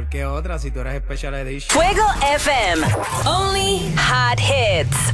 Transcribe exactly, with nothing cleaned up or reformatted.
mejor que otra si tú eres Special Edition. Fuego F M. Only hot hits.